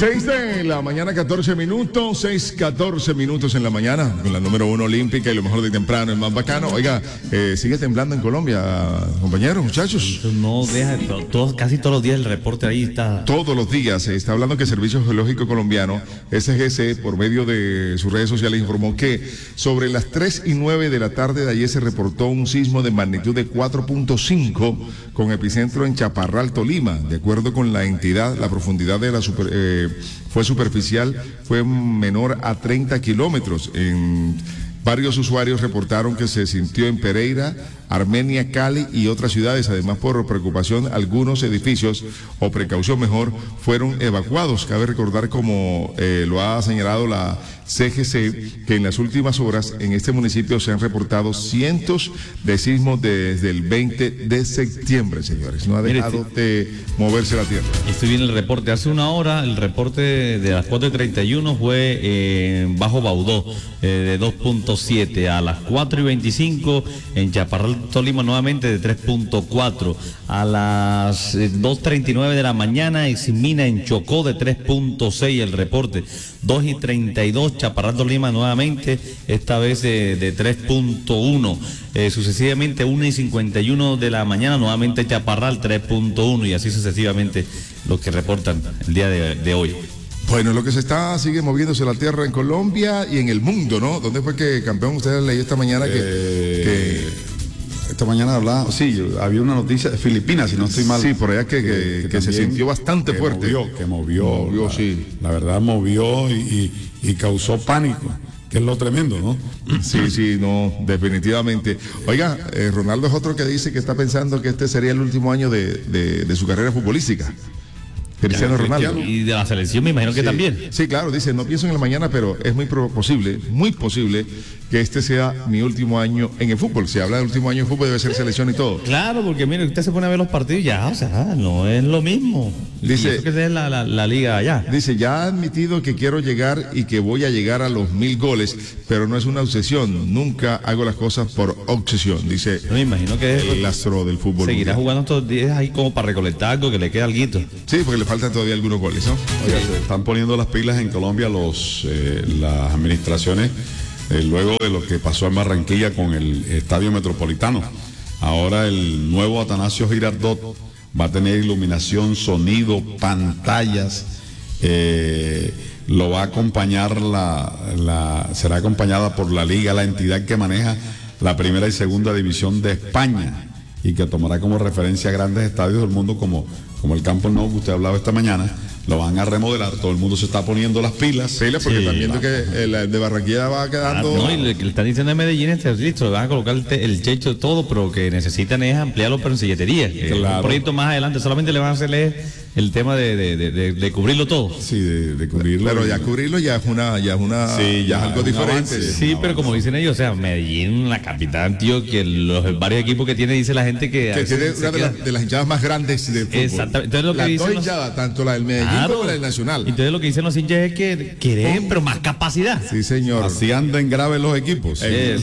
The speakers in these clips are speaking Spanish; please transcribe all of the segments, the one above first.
6 de la mañana, 14 minutos, 14 minutos en la mañana, con la número 1 olímpica y lo mejor de temprano, el más bacano. Oiga, sigue temblando en Colombia, compañeros, muchachos. No deja, casi todos los días el reporte ahí está. Todos los días se está hablando que el Servicio Geológico Colombiano, SGC, por medio de sus redes sociales, informó que sobre las 3:09 de la tarde de ayer se reportó un sismo de magnitud de 4.5 con epicentro en Chaparral, Tolima. De acuerdo con la entidad, la profundidad de la fue superficial, fue menor a 30 kilómetros. Varios usuarios reportaron que se sintió en Pereira, Armenia, Cali y otras ciudades. Además, por preocupación, algunos edificios, o precaución mejor, fueron evacuados. Cabe recordar, como lo ha señalado la CGC, que en las últimas horas en este municipio se han reportado cientos de sismos desde el 20 de septiembre, señores. No ha dejado de moverse la tierra. Estoy viendo el reporte. Hace una hora, el reporte de las 4:31 fue Bajo Baudó, de 2.7. A las 4:25 en Chaparral, Tolima, nuevamente de 3.4. A las 2:39 de la mañana, Eximina en Chocó de 3.6 el reporte. 2:32 Chaparral, Tolima, nuevamente, esta vez de 3.1. Sucesivamente 1:51 de la mañana, nuevamente Chaparral 3.1 y así sucesivamente lo que reportan el día de hoy. Bueno, lo que sigue moviéndose la tierra en Colombia y en el mundo, ¿no? ¿Dónde fue que, campeón, usted leyó esta mañana que esta mañana hablaba, sí, había una noticia de Filipinas, si no estoy mal. Sí, por allá que se sintió bastante fuerte. Movió, sí. La verdad movió y causó pánico, que es lo tremendo, ¿no? Sí, no, definitivamente. Oiga, Ronaldo es otro que dice que está pensando que este sería el último año de su carrera futbolística. Cristiano Ronaldo. Y de la selección me imagino que también. Sí, claro, dice, no pienso en el mañana, pero es muy posible que este sea mi último año en el fútbol. Si habla del último año en fútbol, debe ser selección y todo. Claro, porque mire, usted se pone a ver los partidos y ya, o sea, no es lo mismo. Dice que es la liga allá. Dice, ya ha admitido que quiero llegar y que voy a llegar a los 1000 goles, pero no es una obsesión. Nunca hago las cosas por obsesión, dice. Me imagino que el astro del fútbol. Seguirá jugando estos días ahí como para recolectar algo, que le quede alguito. Sí, porque le faltan todavía algunos goles, ¿no? Oiga, se están poniendo las pilas en Colombia las administraciones luego de lo que pasó en Barranquilla con el Estadio Metropolitano. Ahora el nuevo Atanasio Girardot va a tener iluminación, sonido, pantallas, lo va a acompañar será acompañada por la liga, la entidad que maneja la primera y segunda división de España y que tomará como referencia grandes estadios del mundo como el Campo Nou que usted hablaba esta mañana. Lo van a remodelar, todo el mundo se está poniendo las pilas. Porque también viendo que el de Barranquilla va quedando. No, y le están diciendo en Medellín listo, le van a colocar el techo todo, pero que necesitan es ampliarlo, pero en silletería. Claro. Un proyecto más adelante, solamente le van a hacerle el tema de cubrirlo todo. Sí, de cubrirlo. Pero ya cubrirlo ya es algo diferente. Sí, pero como dicen ellos, o sea, Medellín, la capital, tío, que los varios equipos que tiene, dice la gente que tiene una de las hinchadas más grandes de fútbol. Exactamente. Entonces lo que dicen hinchadas, tanto la del Medellín como la del Nacional. Entonces lo que dicen los hinchas es que quieren, pero más capacidad. Sí, señor. Así andan graves los equipos.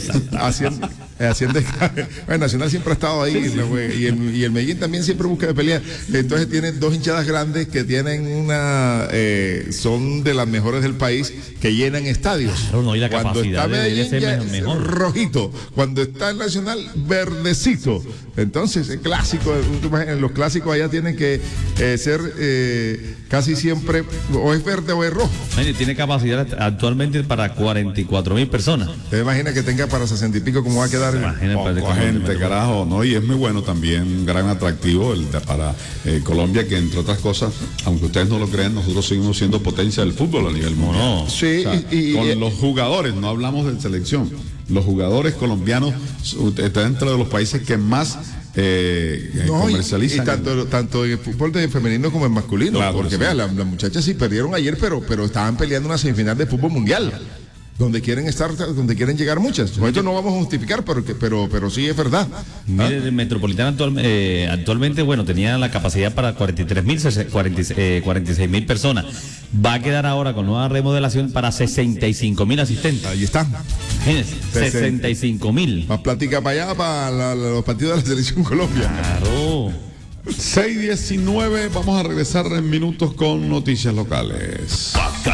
El Nacional siempre ha estado ahí, y el Medellín también siempre busca de pelea. Entonces tienen dos hinchadas grandes que tienen son de las mejores del país, que llenan estadios. Claro, no, y la cuando capacidad está Medellín ser mejor. Rojito, cuando está el Nacional verdecito. Entonces el clásico, los clásicos allá tienen que ser casi siempre o es verde o es rojo. Tiene capacidad actualmente para 44,000 personas. ¿Te imaginas que tenga para 60 y pico? ¿Cómo va a quedar? Poca gente, carajo, ¿no? Y es muy bueno también, un gran atractivo para Colombia, que entre otras cosas, aunque ustedes no lo crean, nosotros seguimos siendo potencia del fútbol a nivel mundial. No. Sí, o sea, con los jugadores, no hablamos de selección, los jugadores colombianos están dentro de los países que más comercializan. Y tanto en el fútbol femenino como en masculino, claro, porque vean, las muchachas sí perdieron ayer, pero estaban peleando una semifinal de fútbol mundial, donde quieren estar, donde quieren llegar muchas. Nosotros no vamos a justificar, pero sí es verdad. Mire, el Metropolitano actualmente, bueno, tenía la capacidad para 46,000 personas. Va a quedar ahora con nueva remodelación para 65,000 asistentes. Ahí están. Imagínense, 65,000. Más plática para allá, para los partidos de la Selección Colombia. Claro. 6:19, vamos a regresar en minutos con noticias locales.